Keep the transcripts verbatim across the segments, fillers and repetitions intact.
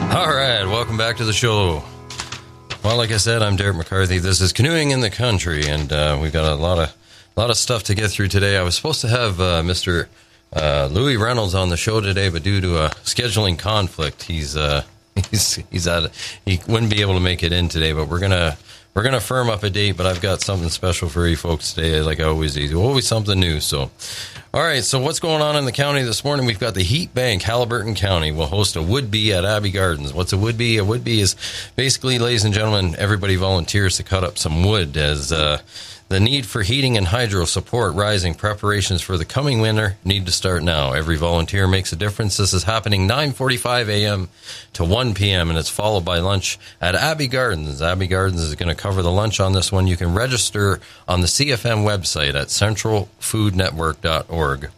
All right, welcome back to the show. Well, like I said, I'm Derek McCarthy. This is Canoeing in the Country, and uh, we've got a lot of a lot of stuff to get through today. I was supposed to have uh, Mister Uh, Louis Reynolds on the show today, but due to a scheduling conflict, he's uh, he's he's at he wouldn't be able to make it in today. But we're gonna we're gonna firm up a date. But I've got something special for you folks today, like I always do. Always something new. So. All right, so what's going on in the county this morning? We've got the Heat Bank. Haliburton County will host a would-be at Abbey Gardens. What's a would-be? A would-be is basically, ladies and gentlemen, everybody volunteers to cut up some wood as uh, the need for heating and hydro support rising. Preparations for the coming winter need to start now. Every volunteer makes a difference. This is happening nine forty-five a.m. to one p.m., and it's followed by lunch at Abbey Gardens. Abbey Gardens is going to cover the lunch on this one. You can register on the C F M website at central food network dot org,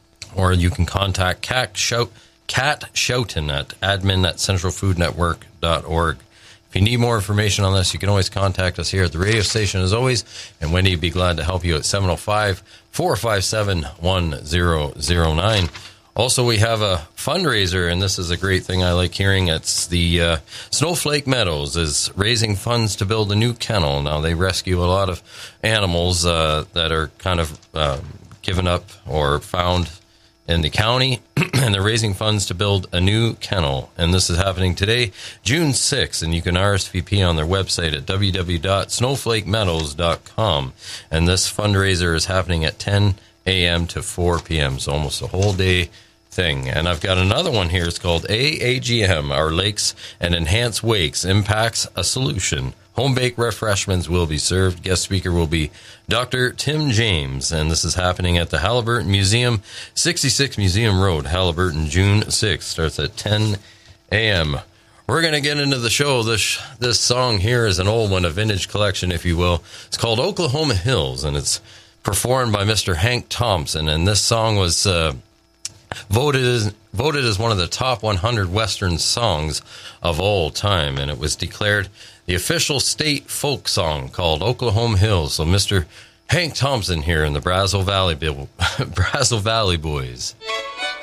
or you can contact Kat, Shout, Kat Shoughton at admin at central food network dot org. If you need more information on this, you can always contact us here at the radio station as always, and Wendy would be glad to help you at seven oh five, four five seven, one oh oh nine. Also, we have a fundraiser, and this is a great thing I like hearing. It's the uh, Snowflake Meadows is raising funds to build a new kennel. Now, they rescue a lot of animals uh, that are kind of uh, given up or found in the county, and they're raising funds to build a new kennel. And this is happening today, June sixth, and you can R S V P on their website at w w w dot snowflake meadows dot com. And this fundraiser is happening at ten a.m. to four p.m., so almost a whole day thing. And I've got another one here. It's called A A G M, Our Lakes and Enhanced Wakes Impacts a Solution. Home-baked refreshments will be served. Guest speaker will be Doctor Tim James, and this is happening at the Haliburton Museum, sixty-six Museum Road, Haliburton, June sixth. Starts at ten a.m. We're going to get into the show. This this song here is an old one, a vintage collection, if you will. It's called Oklahoma Hills, and it's performed by Mister Hank Thompson, and this song was uh, voted as, voted as one of the top one hundred Western songs of all time, and it was declared the official state folk song called Oklahoma Hills. So Mister Hank Thompson here in the Brazos Valley, Brazos Valley Boys.